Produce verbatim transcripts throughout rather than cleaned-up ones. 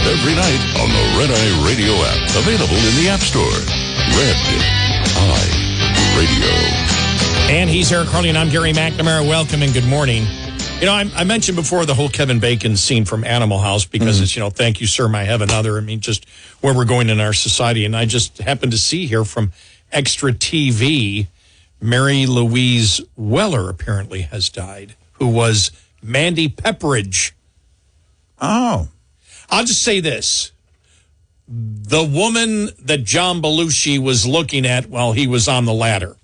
every night on the Red Eye Radio app. Available in the App Store. Red Eye Radio. And he's Eric Harley, and I'm Gary McNamara. Welcome and good morning. You know, I, I mentioned before the whole Kevin Bacon scene from Animal House because mm-hmm. it's, you know, thank you, sir, my have another. I mean, just where we're going in our society. And I just happened to see here from Extra T V, Mary Louise Weller apparently has died, who was Mandy Pepperidge. Oh. I'll just say this. The woman that John Belushi was looking at while he was on the ladder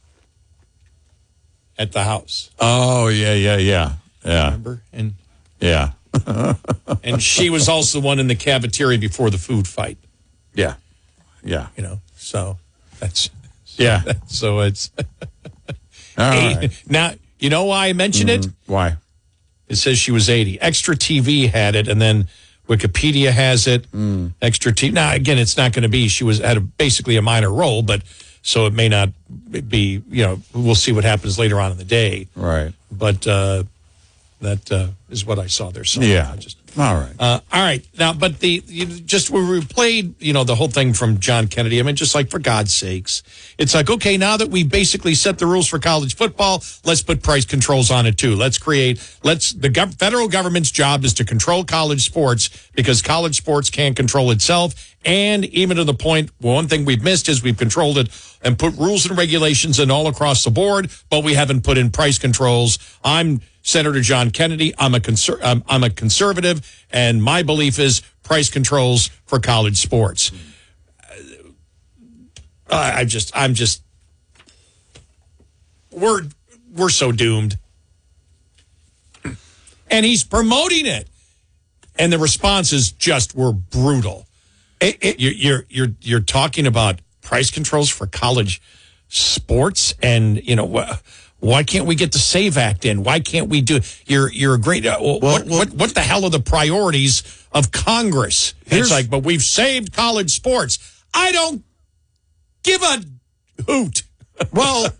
at the house. Oh, yeah, yeah, yeah. Yeah. Remember? And yeah. and she was also the one in the cafeteria before the food fight. Yeah. Yeah. You know, so that's yeah. So it's all eight, right. Now, you know why I mentioned mm, it? Why? It says she was eighty. Extra T V had it, and then Wikipedia has it. Mm. Extra T V. Now, again, it's not going to be. She was had a, basically a minor role, but so it may not be. You know, we'll see what happens later on in the day. Right. But uh, that uh, is what I saw there. So yeah. I just, all right. Uh, all right. Now, but the you just when we played, you know, the whole thing from John Kennedy. I mean, just like for God's sakes, it's like, okay, now that we basically set the rules for college football, let's put price controls on it too. Let's create. Let's the gov- federal government's job is to control college sports because college sports can't control itself. And even to the point, well, one thing we've missed is we've controlled it and put rules and regulations in all across the board, but we haven't put in price controls. I'm Senator John Kennedy. I'm a conser- I'm, I'm a conservative, and my belief is price controls for college sports. Uh, I just, I'm just, we're we're so doomed. And he's promoting it, and the responses just were brutal. It, it, you're, you're you're you're talking about price controls for college sports, and you know wh- why can't we get the SAVE Act in? Why can't we do? You're you're a great. Uh, well, what, well, what what the hell are the priorities of Congress? It's like, but we've saved college sports. I don't give a hoot. Well.